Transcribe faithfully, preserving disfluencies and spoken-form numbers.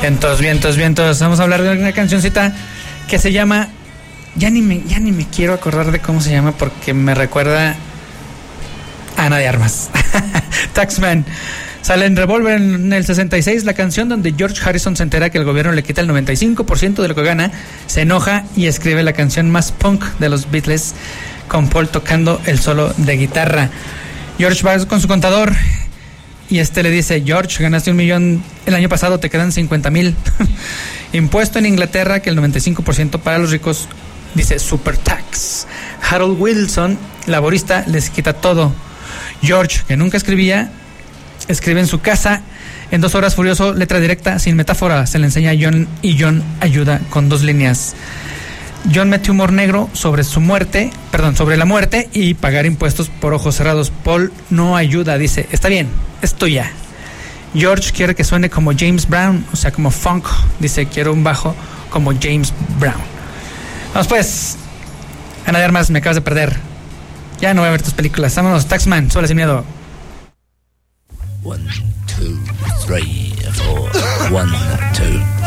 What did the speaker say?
Vientos, vientos, vientos. Vamos a hablar de una cancioncita que se llama... Ya ni me, ya ni me quiero acordar de cómo se llama porque me recuerda a Ana de Armas. Taxman. Sale en Revolver en el sesenta y seis la canción donde George Harrison se entera que el gobierno le quita el noventa y cinco por ciento de lo que gana, se enoja y escribe la canción más punk de los Beatles con Paul tocando el solo de guitarra. George va con su contador y este le dice: George, ganaste un millón el año pasado, te quedan cincuenta mil. Impuesto en Inglaterra que el noventa y cinco por ciento para los ricos, dice super tax. Harold Wilson, laborista, les quita todo. George, que nunca escribía, escribe en su casa. En dos horas furioso, letra directa, sin metáfora, se le enseña a John y John ayuda con dos líneas. John mete humor negro sobre su muerte, perdón, sobre la muerte y pagar impuestos por ojos cerrados. Paul no ayuda, dice, está bien, es tuya. George quiere que suene como James Brown, o sea, como funk. Dice, quiero un bajo como James Brown. Vamos pues, Ana de Armas, me acabas de perder. Ya no voy a ver tus películas. Vámonos, Taxman, súbele sin miedo. One, two, three, four. One, two.